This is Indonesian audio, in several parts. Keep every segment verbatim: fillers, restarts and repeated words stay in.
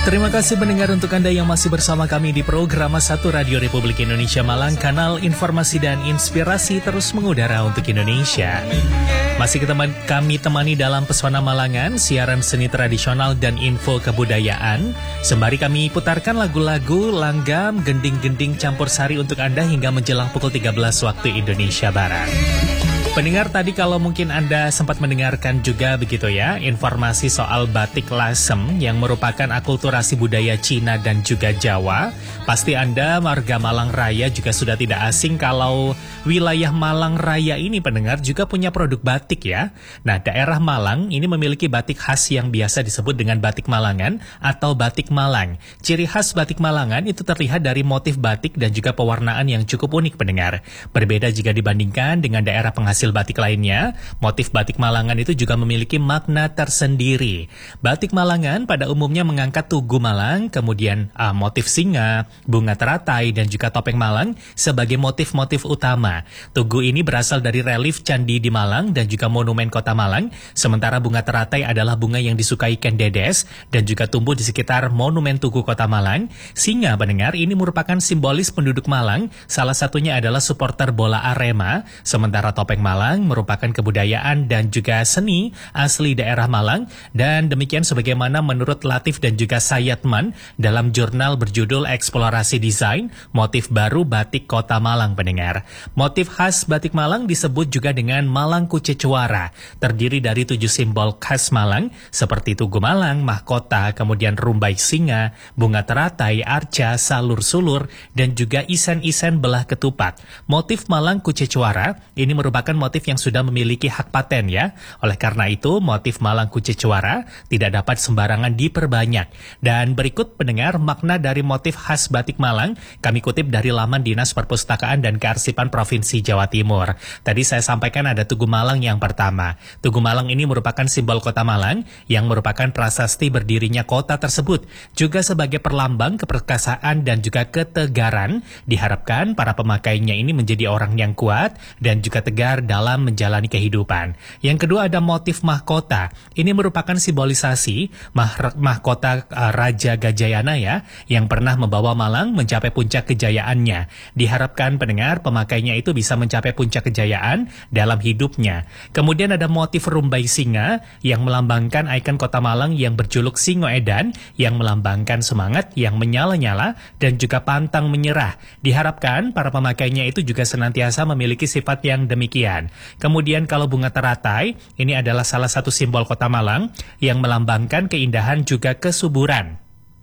Terima kasih pendengar untuk Anda yang masih bersama kami di program satu Radio Republik Indonesia Malang, kanal informasi dan inspirasi terus mengudara untuk Indonesia. Masih keteman, kami temani dalam Pesona Malangan, siaran seni tradisional dan info kebudayaan. Sembari kami putarkan lagu-lagu langgam, gending-gending campur sari untuk Anda hingga menjelang pukul tiga belas waktu Indonesia Barat. Pendengar, tadi kalau mungkin Anda sempat mendengarkan juga begitu ya, informasi soal batik lasem yang merupakan akulturasi budaya Cina dan juga Jawa. Pasti Anda warga Malang Raya juga sudah tidak asing kalau wilayah Malang Raya ini pendengar juga punya produk batik ya. Nah, daerah Malang ini memiliki batik khas yang biasa disebut dengan batik Malangan atau batik Malang. Ciri khas batik Malangan itu terlihat dari motif batik dan juga pewarnaan yang cukup unik pendengar. Berbeda jika dibandingkan dengan daerah penghasil batik lainnya, motif batik Malangan itu juga memiliki makna tersendiri. Batik Malangan pada umumnya mengangkat tugu Malang, kemudian uh, motif singa, bunga teratai, dan juga topeng Malang sebagai motif-motif utama. Tugu ini berasal dari relief candi di Malang dan juga monumen kota Malang, sementara bunga teratai adalah bunga yang disukai Ken Dedes dan juga tumbuh di sekitar monumen tugu kota Malang. Singa pendengar ini merupakan simbolis penduduk Malang, salah satunya adalah supporter bola Arema, sementara topeng Malang merupakan kebudayaan dan juga seni asli daerah Malang, dan demikian sebagaimana menurut Latif dan juga Sayatman dalam jurnal berjudul Eksplorasi Desain Motif Baru Batik Kota Malang pendengar. Motif khas batik Malang disebut juga dengan Malang Kucecuara, terdiri dari tujuh simbol khas Malang seperti tugu Malang, mahkota, kemudian rumbai singa, bunga teratai, arca, salur-sulur, dan juga isen-isen belah ketupat. Motif Malang Kucecuara ini merupakan motif yang sudah memiliki hak paten ya. Oleh karena itu, motif Malang Kucecuara tidak dapat sembarangan diperbanyak. Dan berikut pendengar makna dari motif khas batik Malang, kami kutip dari laman Dinas Perpustakaan dan Kearsipan Provinsi Jawa Timur. Tadi saya sampaikan ada Tugu Malang yang pertama. Tugu Malang ini merupakan simbol kota Malang yang merupakan prasasti berdirinya kota tersebut. Juga sebagai perlambang keperkasaan dan juga ketegaran, diharapkan para pemakainya ini menjadi orang yang kuat dan juga tegar dalam menjalani kehidupan. Yang kedua ada motif mahkota. Ini merupakan simbolisasi mah mahkota uh, Raja Gajayana ya, yang pernah membawa Malang mencapai puncak kejayaannya. Diharapkan pendengar pemakainya itu bisa mencapai puncak kejayaan dalam hidupnya. Kemudian ada motif rumbai singa yang melambangkan ikon kota Malang yang berjuluk Singo Edan, yang melambangkan semangat yang menyala-nyala dan juga pantang menyerah. Diharapkan para pemakainya itu juga senantiasa memiliki sifat yang demikian. Kemudian kalau bunga teratai, ini adalah salah satu simbol kota Malang yang melambangkan keindahan juga kesuburan.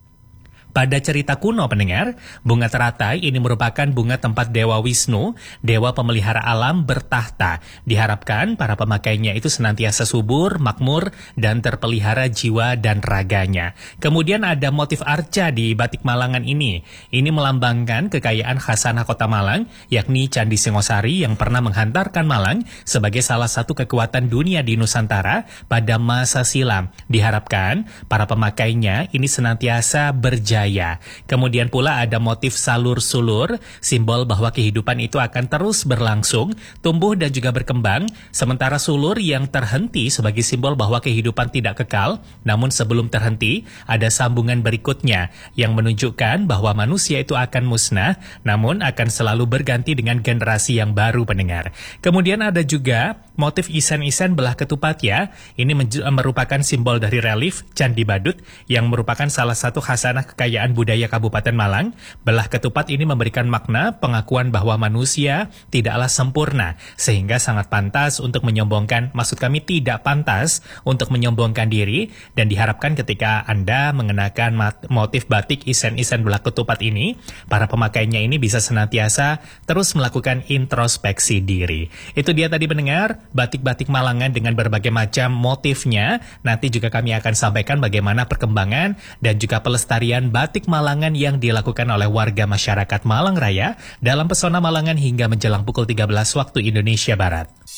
Pada cerita kuno pendengar, bunga teratai ini merupakan bunga tempat Dewa Wisnu, dewa pemelihara alam bertahta. Diharapkan para pemakainya itu senantiasa subur, makmur, dan terpelihara jiwa dan raganya. Kemudian ada motif arca di batik Malangan ini. Ini melambangkan kekayaan khasanah kota Malang, yakni Candi Singosari yang pernah menghantarkan Malang sebagai salah satu kekuatan dunia di Nusantara pada masa silam. Diharapkan para pemakainya ini senantiasa berjaya. Kemudian pula ada motif salur-sulur, simbol bahwa kehidupan itu akan terus berlangsung, tumbuh dan juga berkembang, sementara sulur yang terhenti sebagai simbol bahwa kehidupan tidak kekal, namun sebelum terhenti, ada sambungan berikutnya yang menunjukkan bahwa manusia itu akan musnah, namun akan selalu berganti dengan generasi yang baru pendengar. Kemudian ada juga motif isen-isen belah ketupat ya, ini merupakan simbol dari relief Candi Badut yang merupakan salah satu khasanah kekayaan budaya Kabupaten Malang. Belah ketupat ini memberikan makna pengakuan bahwa manusia tidaklah sempurna, sehingga sangat pantas untuk menyombongkan, maksud kami tidak pantas untuk menyombongkan diri, dan diharapkan ketika Anda mengenakan motif batik isen-isen belah ketupat ini, para pemakainya ini bisa senantiasa terus melakukan introspeksi diri. Itu dia tadi pendengar, batik-batik Malangan dengan berbagai macam motifnya. Nanti juga kami akan sampaikan bagaimana perkembangan dan juga pelestarian batik Malangan yang dilakukan oleh warga masyarakat Malang Raya dalam Pesona Malangan hingga menjelang pukul tiga belas waktu Indonesia Barat.